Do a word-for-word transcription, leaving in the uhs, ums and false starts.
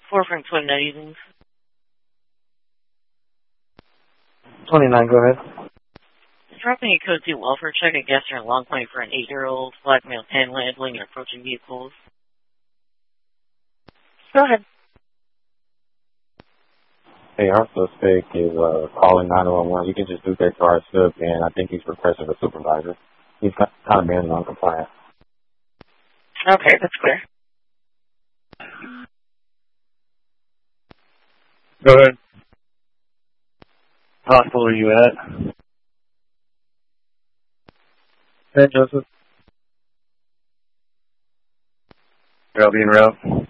Forefront twenty-nine evenings. twenty-nine, go ahead. Dropping a code two welfare check at Gessner Long Point for an eight-year-old black male panhandling and approaching vehicles. Go ahead. Hey, our suspect is uh, calling nine one one. You can just do that to our sub, and I think he's requesting a supervisor. He's kind of being non-compliant. Okay, that's clear. Go ahead. Hospital are you at? Hey, Joseph. I'll be en route.